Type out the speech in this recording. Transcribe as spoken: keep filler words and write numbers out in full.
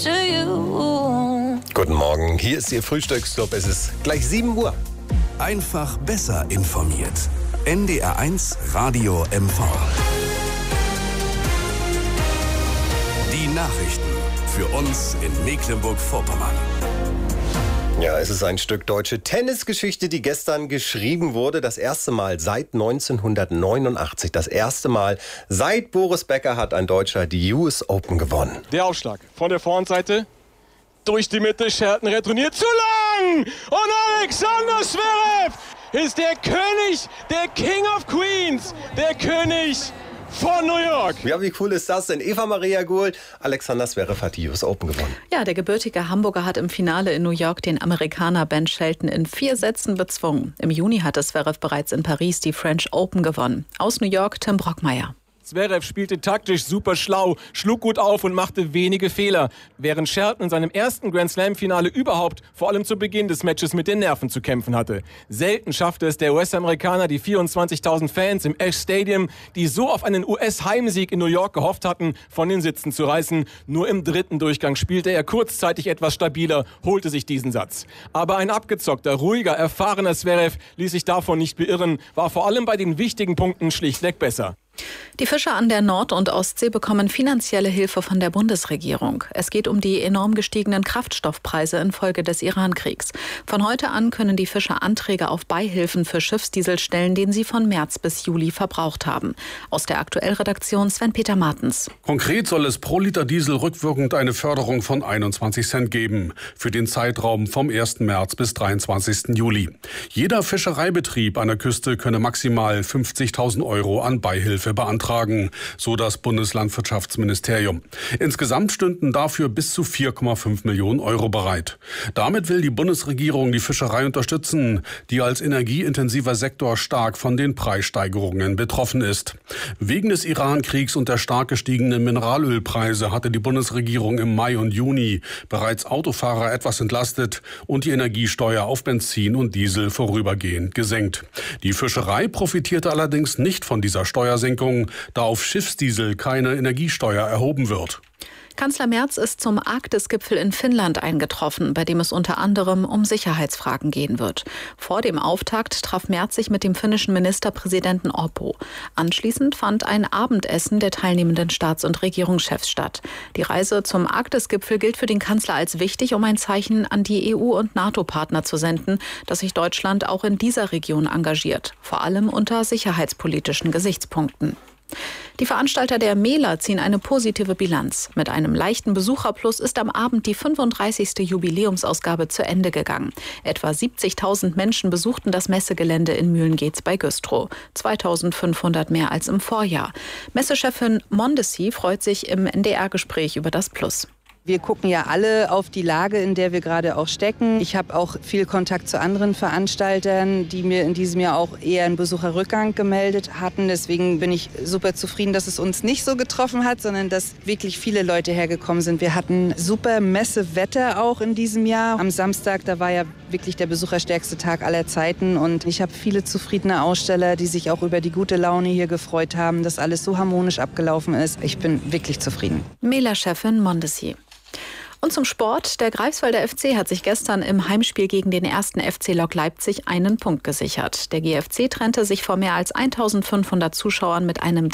Guten Morgen, hier ist Ihr Frühstücksclub. Es ist gleich sieben Uhr. Einfach besser informiert. N D R eins Radio M V. Die Nachrichten für uns in Mecklenburg-Vorpommern. Ja, es ist ein Stück deutsche Tennisgeschichte, die gestern geschrieben wurde. Das erste Mal seit neunzehnhundertneunundachtzig. Das erste Mal seit Boris Becker hat ein Deutscher die U S Open gewonnen. Der Aufschlag von der Vorhandseite. Durch die Mitte, Shelton retourniert zu lang. Und Alexander Zverev ist der König, der King of Queens, der König von New York. Ja, wie cool ist das denn? Eva Maria Gould, Alexander Zverev hat die U S Open gewonnen. Ja, der gebürtige Hamburger hat im Finale in New York den Amerikaner Ben Shelton in vier Sätzen bezwungen. Im Juni hatte Zverev bereits in Paris die French Open gewonnen. Aus New York, Tim Brockmeier. Zverev spielte taktisch super schlau, schlug gut auf und machte wenige Fehler, während Shelton in seinem ersten Grand-Slam-Finale überhaupt vor allem zu Beginn des Matches mit den Nerven zu kämpfen hatte. Selten schaffte es der U S-Amerikaner, die vierundzwanzigtausend Fans im Ash Stadium, die so auf einen U S-Heimsieg in New York gehofft hatten, von den Sitzen zu reißen. Nur im dritten Durchgang spielte er kurzzeitig etwas stabiler, holte sich diesen Satz. Aber ein abgezockter, ruhiger, erfahrener Zverev ließ sich davon nicht beirren, war vor allem bei den wichtigen Punkten schlichtweg besser. Die Fischer an der Nord- und Ostsee bekommen finanzielle Hilfe von der Bundesregierung. Es geht um die enorm gestiegenen Kraftstoffpreise infolge des Iran-Kriegs. Von heute an können die Fischer Anträge auf Beihilfen für Schiffsdiesel stellen, den sie von März bis Juli verbraucht haben. Aus der Aktuellredaktion Sven-Peter Martens. Konkret soll es pro Liter Diesel rückwirkend eine Förderung von einundzwanzig Cent geben. Für den Zeitraum vom ersten März bis dreiundzwanzigsten Juli. Jeder Fischereibetrieb an der Küste könne maximal fünfzigtausend Euro an Beihilfe beantragen, so das Bundeslandwirtschaftsministerium. Insgesamt stünden dafür bis zu vier Komma fünf Millionen Euro bereit. Damit will die Bundesregierung die Fischerei unterstützen, die als energieintensiver Sektor stark von den Preissteigerungen betroffen ist. Wegen des Iran-Kriegs und der stark gestiegenen Mineralölpreise hatte die Bundesregierung im Mai und Juni bereits Autofahrer etwas entlastet und die Energiesteuer auf Benzin und Diesel vorübergehend gesenkt. Die Fischerei profitierte allerdings nicht von dieser Steuersenkung, da auf Schiffsdiesel keine Energiesteuer erhoben wird. Kanzler Merz ist zum Arktis-Gipfel in Finnland eingetroffen, bei dem es unter anderem um Sicherheitsfragen gehen wird. Vor dem Auftakt traf Merz sich mit dem finnischen Ministerpräsidenten Orpo. Anschließend fand ein Abendessen der teilnehmenden Staats- und Regierungschefs statt. Die Reise zum Arktis-Gipfel gilt für den Kanzler als wichtig, um ein Zeichen an die E U- und NATO-Partner zu senden, dass sich Deutschland auch in dieser Region engagiert, vor allem unter sicherheitspolitischen Gesichtspunkten. Die Veranstalter der Mela ziehen eine positive Bilanz. Mit einem leichten Besucherplus ist am Abend die fünfunddreißigste Jubiläumsausgabe zu Ende gegangen. Etwa siebzigtausend Menschen besuchten das Messegelände in Mühlengeetz bei Güstrow. zweitausendfünfhundert mehr als im Vorjahr. Messechefin Mondesi freut sich im N D R-Gespräch über das Plus. Wir gucken ja alle auf die Lage, in der wir gerade auch stecken. Ich habe auch viel Kontakt zu anderen Veranstaltern, die mir in diesem Jahr auch eher einen Besucherrückgang gemeldet hatten. Deswegen bin ich super zufrieden, dass es uns nicht so getroffen hat, sondern dass wirklich viele Leute hergekommen sind. Wir hatten super Messewetter auch in diesem Jahr. Am Samstag, da war ja wirklich der besucherstärkste Tag aller Zeiten. Und ich habe viele zufriedene Aussteller, die sich auch über die gute Laune hier gefreut haben, dass alles so harmonisch abgelaufen ist. Ich bin wirklich zufrieden. Mela-Chefin Mondesi. Und zum Sport. Der Greifswalder F C hat sich gestern im Heimspiel gegen den ersten F C Lok Leipzig einen Punkt gesichert. Der G F C trennte sich vor mehr als eintausendfünfhundert Zuschauern mit einem